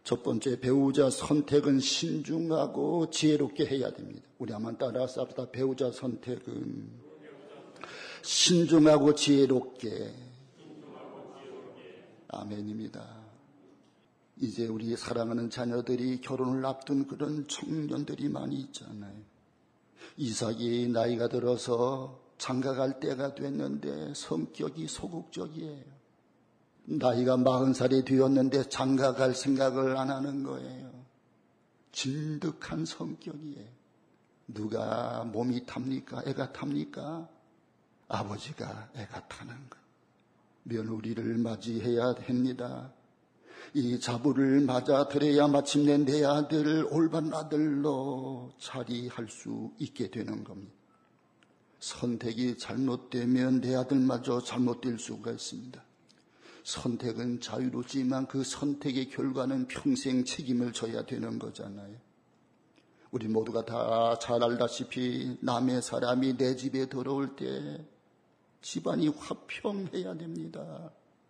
첫 번째, 배우자 선택은 신중하고 지혜롭게 해야 됩니다. 우리 한번 따라서 합시다. 배우자 선택은 신중하고 지혜롭게. 아멘입니다. 이제 우리 사랑하는 자녀들이 결혼을 앞둔 그런 청년들이 많이 있잖아요. 이삭이 나이가 들어서 장가갈 때가 됐는데 성격이 소극적이에요. 나이가 40살이 되었는데 장가갈 생각을 안 하는 거예요. 진득한 성격이에요. 누가 몸이 탑니까? 애가 탑니까? 아버지가 애가 타는 거. 며느리를 맞이해야 합니다. 이 자부를 맞아들여야 마침내 내 아들 올바른 아들로 자리할 수 있게 되는 겁니다. 선택이 잘못되면 내 아들마저 잘못될 수가 있습니다. 선택은 자유롭지만 그 선택의 결과는 평생 책임을 져야 되는 거잖아요. 우리 모두가 다 잘 알다시피 남의 사람이 내 집에 들어올 때 집안이 화평해야 됩니다.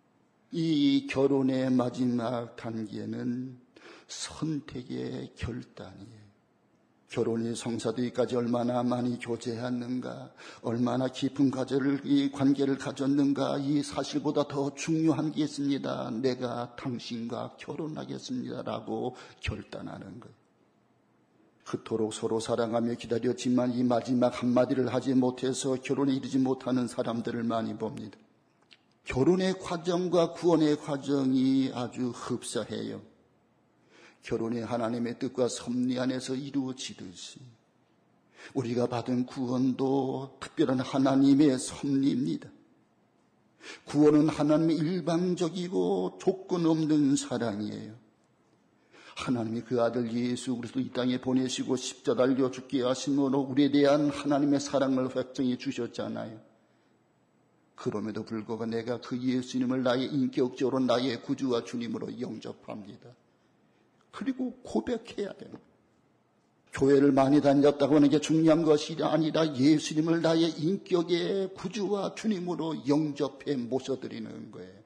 이 결혼의 마지막 단계는 선택의 결단이에요. 결혼이 성사되기까지 얼마나 많이 교제했는가, 얼마나 깊은 관계를 가졌는가, 이 사실보다 더 중요한 게 있습니다. 내가 당신과 결혼하겠습니다라고 결단하는 거예요. 그토록 서로 사랑하며 기다렸지만 이 마지막 한마디를 하지 못해서 결혼에 이르지 못하는 사람들을 많이 봅니다. 결혼의 과정과 구원의 과정이 아주 흡사해요. 결혼이 하나님의 뜻과 섭리 안에서 이루어지듯이 우리가 받은 구원도 특별한 하나님의 섭리입니다. 구원은 하나님의 일방적이고 조건 없는 사랑이에요. 하나님이 그 아들 예수 그리스도 이 땅에 보내시고 십자가 달려 죽게 하심으로 우리에 대한 하나님의 사랑을 확정해 주셨잖아요. 그럼에도 불구하고 내가 그 예수님을 나의 인격적으로 나의 구주와 주님으로 영접합니다. 그리고 고백해야 돼요. 교회를 많이 다녔다고 하는 게 중요한 것이 아니라 예수님을 나의 인격의 구주와 주님으로 영접해 모셔드리는 거예요.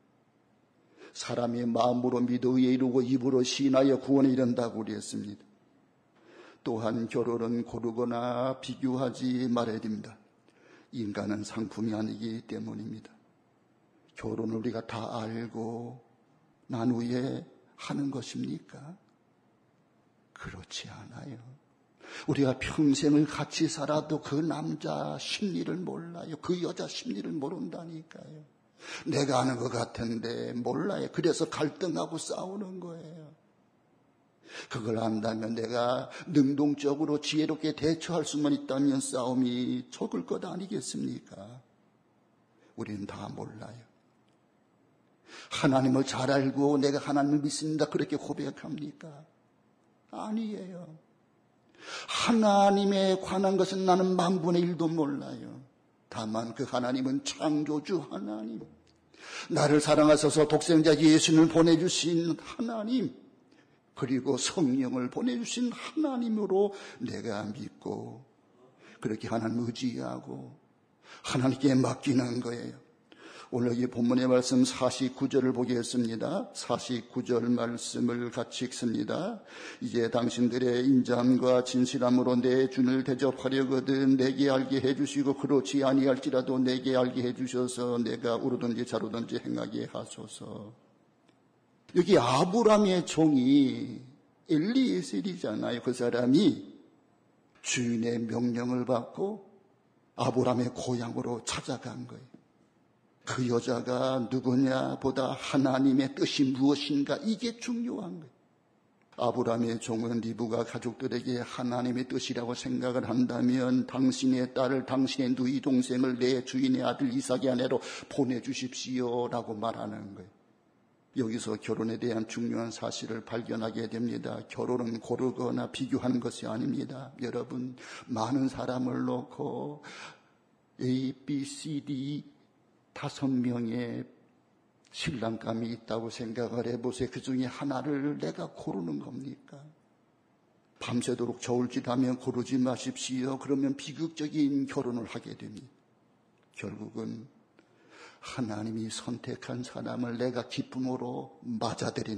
사람이 마음으로 믿어 의에 이르고 입으로 시인하여 구원에 이른다고 그랬습니다. 또한 결혼은 고르거나 비교하지 말아야 됩니다. 인간은 상품이 아니기 때문입니다. 결혼을 우리가 다 알고 난 후에 하는 것입니까? 그렇지 않아요. 우리가 평생을 같이 살아도 그 남자 심리를 몰라요. 그 여자 심리를 모른다니까요. 내가 아는 것 같은데 몰라요. 그래서 갈등하고 싸우는 거예요. 그걸 안다면 내가 능동적으로 지혜롭게 대처할 수만 있다면 싸움이 적을 것 아니겠습니까? 우리는 다 몰라요. 하나님을 잘 알고 내가 하나님을 믿습니다. 그렇게 고백합니까? 아니에요. 하나님에 관한 것은 나는 10,000,000,000도 몰라요. 다만 그 하나님은 창조주 하나님, 나를 사랑하셔서 독생자 예수님을 보내주신 하나님, 그리고 성령을 보내주신 하나님으로 내가 믿고 그렇게 하나님 의지하고 하나님께 맡기는 거예요. 오늘 이 본문의 말씀 49절을 보겠습니다. 49절 말씀을 같이 읽습니다. 이제 당신들의 인자함과 진실함으로 내 주를 대접하려거든 내게 알게 해주시고 그렇지 아니할지라도 내게 알게 해주셔서 내가 오르든지 좌르든지 행하게 하소서. 여기 아브라함의 종이 엘리에셀이잖아요. 그 사람이 주인의 명령을 받고 아브라함의 고향으로 찾아간 거예요. 그 여자가 누구냐 보다 하나님의 뜻이 무엇인가, 이게 중요한 거예요. 아브라함의 종은 리브가 가족들에게 하나님의 뜻이라고 생각을 한다면 당신의 딸을, 당신의 누이 동생을 내 주인의 아들 이삭의 아내로 보내주십시오라고 말하는 거예요. 여기서 결혼에 대한 중요한 사실을 발견하게 됩니다. 결혼은 고르거나 비교하는 것이 아닙니다. 여러분, 많은 사람을 놓고 A, B, C, D 5명의 신랑감이 있다고 생각을 해보세요. 그 중에 하나를 내가 고르는 겁니까? 밤새도록 저울질하면 고르지 마십시오. 그러면 비극적인 결혼을 하게 됩니다. 결국은 하나님이 선택한 사람을 내가 기쁨으로 맞아들이는